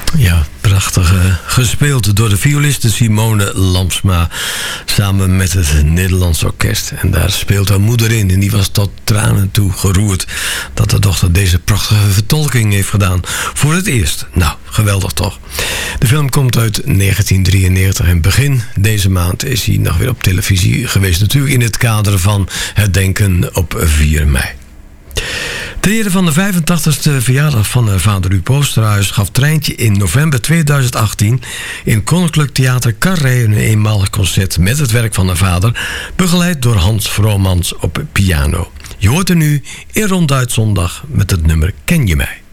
Ja, prachtig gespeeld door de violiste Simone Lamsma samen met het Nederlands Orkest. En daar speelt haar moeder in en die was tot tranen toe geroerd dat haar dochter deze prachtige vertolking heeft gedaan. Voor het eerst. Nou, geweldig toch. De film komt uit 1993 en begin deze maand is hij nog weer op televisie geweest. Natuurlijk in het kader van het denken op 4 mei. Ter ere van de 85e verjaardag van vader Huub Oosterhuis gaf Treintje in november 2018 in Koninklijk Theater Carré een eenmalig concert met het werk van haar vader, begeleid door Hans Vromans op piano. Je hoort er nu in Ronduit Zondag met het nummer Ken je mij?